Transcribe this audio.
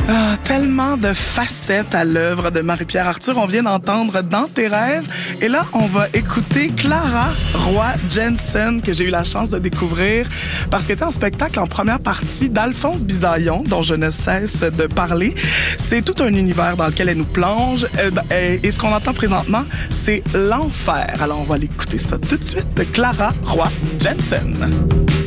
Ah, tellement de facettes à l'œuvre de Marie-Pierre Arthur. On vient d'entendre Dans tes rêves. Et là, on va écouter Clara Roy Jensen, que j'ai eu la chance de découvrir parce qu'elle était en spectacle en première partie d'Alphonse Bisaillon, dont je ne cesse de parler. C'est tout un univers dans lequel elle nous plonge. Et ce qu'on entend présentement, c'est l'enfer. Alors, on va aller écouter ça tout de suite de Clara Roy Jensen.